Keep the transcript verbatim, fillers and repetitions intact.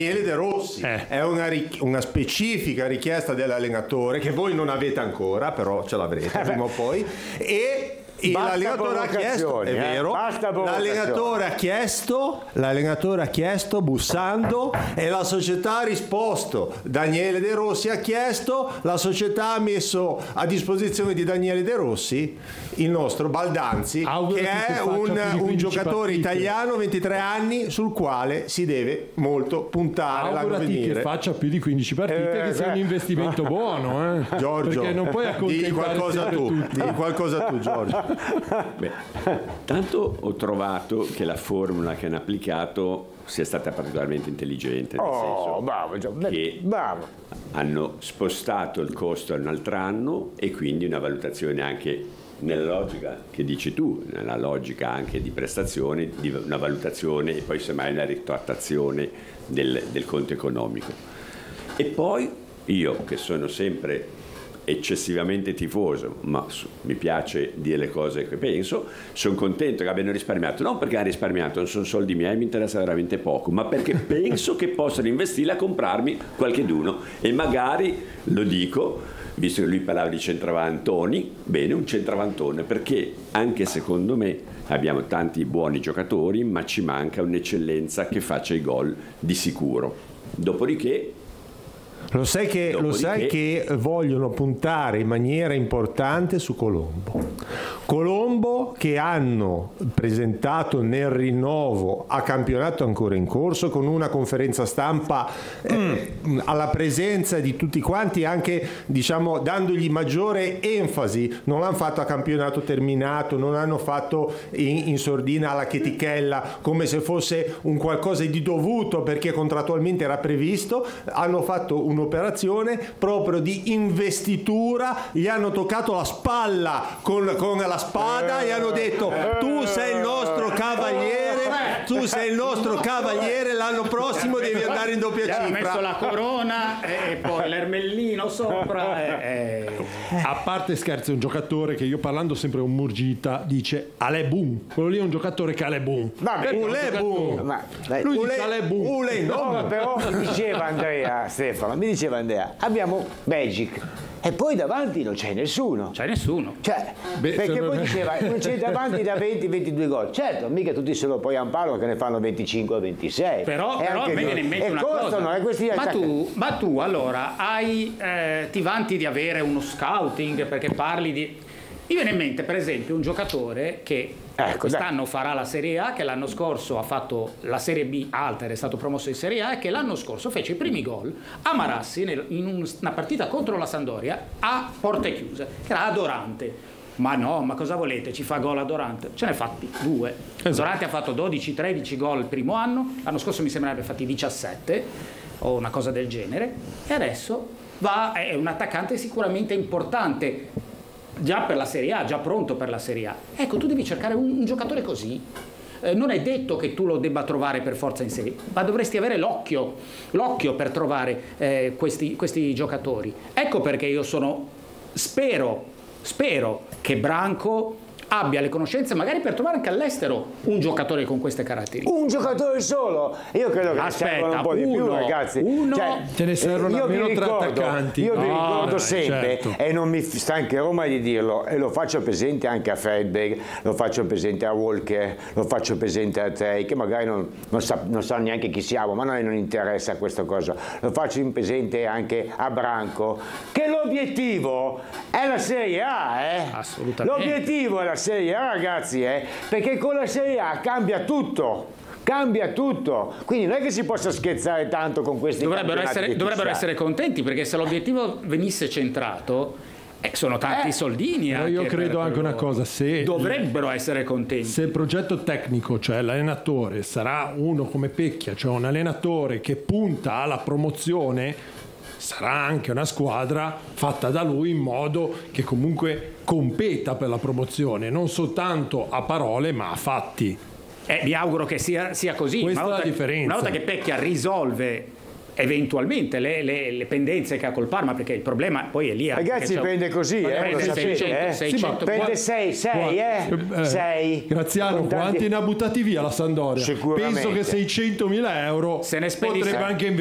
Daniele De Rossi. Eh. È una, una specifica richiesta dell'allenatore che voi non avete ancora, però ce l'avrete eh prima o poi. E l'allenatore ha chiesto, è vero, eh? l'allenatore ha chiesto, l'allenatore ha chiesto bussando e la società ha risposto. Daniele De Rossi ha chiesto, la società ha messo a disposizione di Daniele De Rossi il nostro Baldanzi, Auguro che è un, un giocatore partite. italiano, ventitré anni, sul quale si deve molto puntare. Augurati che faccia più di quindici partite, eh, che sia un investimento buono, eh? Giorgio, perché non puoi digli qualcosa tu, digli qualcosa tu, Giorgio. Beh, tanto ho trovato che la formula che hanno applicato sia stata particolarmente intelligente, nel oh, senso bravo, che bravo. hanno spostato il costo a un altro anno e quindi una valutazione anche nella logica che dici tu, nella logica anche di prestazione, di una valutazione e poi semmai una ritrattazione del, del conto economico. E poi io, che sono sempre eccessivamente tifoso, ma mi piace dire le cose che penso, sono contento che abbiano risparmiato, non perché hanno risparmiato, non sono soldi miei, mi interessa veramente poco, ma perché penso che possano investirli a comprarmi qualcheduno e magari, lo dico, visto che lui parlava di centravantoni, bene, un centravantone, perché anche secondo me abbiamo tanti buoni giocatori, ma ci manca un'eccellenza che faccia i gol di sicuro. Dopodiché Lo sai, che, lo sai che vogliono puntare in maniera importante su Colombo. Colombo che hanno presentato nel rinnovo a campionato ancora in corso con una conferenza stampa eh, mm. alla presenza di tutti quanti, anche diciamo dandogli maggiore enfasi. Non l'hanno fatto a campionato terminato, non hanno fatto in, in sordina alla chetichella come se fosse un qualcosa di dovuto perché contrattualmente era previsto. Hanno fatto un'operazione proprio di investitura, gli hanno toccato la spalla con, con la spada e hanno detto tu sei il nostro cavaliere, tu sei il nostro cavaliere, l'anno prossimo devi andare in doppia cifra. Ha messo la corona e poi l'ermellino sopra e, e... A parte scherzi, è un giocatore che io parlando sempre con Murgita dice Ale boom, quello lì è un giocatore che Ale boom. Vabbè, Ule boom. Ma, dai, lui ule, dice Ale boom. Ule, no, però mi diceva Andrea, Stefano, mi diceva Andrea, abbiamo Magic e poi davanti non c'è nessuno. C'è nessuno. Cioè, Beh, perché sono... poi diceva, non c'è davanti da venti ventidue gol. Certo, mica tutti se lo poi Amparo che ne fanno venticinque ventisei. Però, però a me viene in mente una costano, cosa. Eh, questi ma, tu, ma tu allora hai, eh, ti vanti di avere uno scouting perché parli di... Mi viene in mente per esempio un giocatore che ecco, quest'anno dai. farà la Serie A, che l'anno scorso ha fatto la Serie B alta ed è stato promosso in Serie A e che l'anno scorso fece i primi gol a Marassi nel, in un, una partita contro la Sampdoria a porte chiuse, che era Adorante. Ma no, ma cosa volete? Ci fa gol Adorante? Ce ne ha fatti due. Esatto. Adorante ha fatto dodici tredici gol il primo anno, l'anno scorso mi sembra abbia fatti diciassette o una cosa del genere e adesso va, è un attaccante sicuramente importante. Già per la Serie A, già pronto per la Serie A. Ecco, tu devi cercare un, un giocatore così. Eh, non è detto che tu lo debba trovare per forza in Serie, ma dovresti avere l'occhio, l'occhio per trovare eh, questi, questi giocatori. Ecco perché io sono, spero, spero che Branco abbia le conoscenze magari per trovare anche all'estero un giocatore con queste caratteristiche. Un giocatore solo? Io credo che Aspetta, ne servono un po' di uno, più, ragazzi. Uno, cioè, ce ne servono io almeno vi tre ricordo, attaccanti. Io no, vi ricordo dai, sempre, certo. e non mi stancherò mai di dirlo, e lo faccio presente anche a Fredberg, lo faccio presente a Walker, lo faccio presente a Trey, che magari non, non, sa, non sa neanche chi siamo, ma a noi non interessa questa cosa. Lo faccio presente anche a Branco, che l'obiettivo è la Serie A, eh? Assolutamente. L'obiettivo è la Serie A, ragazzi. Eh? Perché con la Serie A cambia tutto, cambia tutto, quindi non è che si possa scherzare tanto con questi dovrebbero essere, dovrebbero fissati. essere contenti, perché se l'obiettivo venisse centrato eh, sono tanti eh, soldini anche io credo anche una cosa, se dovrebbero essere contenti, se il progetto tecnico, cioè l'allenatore sarà uno come Pecchia, cioè un allenatore che punta alla promozione, sarà anche una squadra fatta da lui in modo che comunque competa per la promozione, non soltanto a parole ma a fatti. Eh, mi auguro che sia, sia così. Questa Una volta, è la differenza. Una volta che Pecchia risolve eventualmente le, le, le pendenze che ha col Parma, perché il problema poi è lì. Ragazzi, prende così, eh, lo sapete, eh? seicento, prende sei, sei, eh? sei. Graziano, Contanti... quanti ne ha buttati via la Sampdoria? Sicuramente. Penso che seicentomila euro se ne potrebbe anche